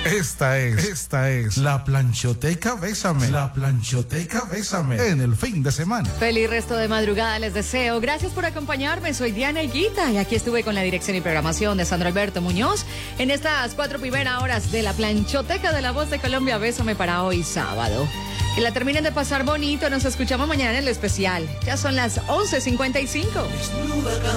Esta es la Planchoteca Bésame. La Planchoteca Bésame en el fin de semana. Feliz resto de madrugada les deseo. Gracias por acompañarme. Soy Diana Higuita y aquí estuve con la dirección y programación de Sandro Alberto Muñoz en estas 4 primeras horas de la Planchoteca de La Voz de Colombia. Bésame para hoy sábado. Que la terminen de pasar bonito. Nos escuchamos mañana en el especial. Ya son las 11:55.